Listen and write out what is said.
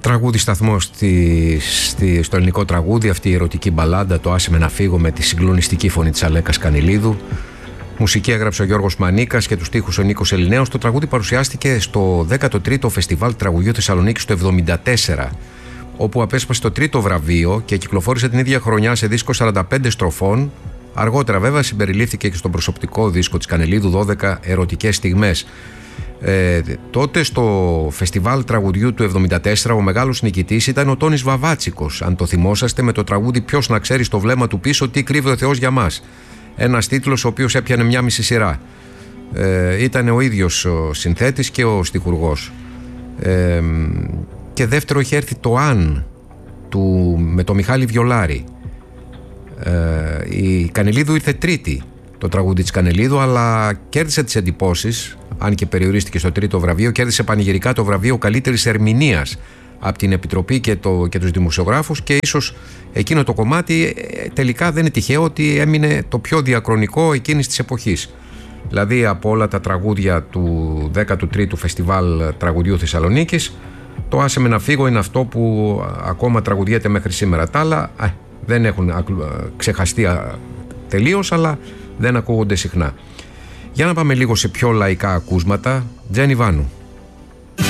Τραγούδι σταθμό στο ελληνικό τραγούδι, αυτή η ερωτική μπαλάντα, το «Άσε με να φύγω», με τη συγκλονιστική φωνή της Αλέκας Κανηλίδου. Μουσική έγραψε ο Γιώργος Μανίκας και τους στίχους ο Νίκος Ελληνέος. Το τραγούδι παρουσιάστηκε στο 13ο Φεστιβάλ Τραγουδιού Θεσσαλονίκης το 1974, όπου απέσπασε το τρίτο βραβείο και κυκλοφόρησε την ίδια χρονιά σε δίσκο 45 στροφών. Αργότερα βέβαια συμπεριλήφθηκε και στον προσωπικό δίσκο της Κανηλίδου, 12 ερωτικές στιγμές. Τότε στο Φεστιβάλ Τραγουδιού του 1974 ο μεγάλος νικητής ήταν ο Τόνης Βαβάτσικος, αν το θυμόσαστε, με το τραγούδι «Ποιος να ξέρει στο βλέμμα του πίσω τι κρύβει ο Θεός για μας». Ένας τίτλος ο οποίος έπιανε μια μισή σειρά. Ήταν ο ίδιος ο συνθέτης και ο στιχουργός. Και δεύτερο είχε έρθει το «Αν» με το Μιχάλη Βιολάρη. Η Κανηλίδου ήρθε τρίτη, το τραγούδι της Κανηλίδου, αλλά κέρδισε τις εντυπώσεις, αν και περιορίστηκε στο τρίτο βραβείο. Κέρδισε πανηγυρικά το βραβείο καλύτερης ερμηνείας από την Επιτροπή και τους δημοσιογράφους, και ίσως εκείνο το κομμάτι τελικά δεν είναι τυχαίο ότι έμεινε το πιο διαχρονικό εκείνης της εποχής. Δηλαδή από όλα τα τραγούδια του 13ου Φεστιβάλ Τραγουδιού Θεσσαλονίκης, το «Άσε με να φύγω» είναι αυτό που ακόμα τραγουδιέται μέχρι σήμερα. Τα άλλα δεν έχουν ξεχαστεί τελείως, αλλά δεν ακούγονται συχνά. Για να πάμε λίγο σε πιο λαϊκά ακούσματα. Τζένι Βάνου.